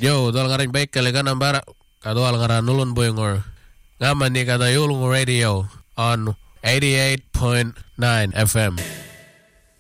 Yo, tuolla karin peikkeli kanan päällä, tuolla karan nulun puingor. Ngamman ni kata julungu radio on 88.9 FM.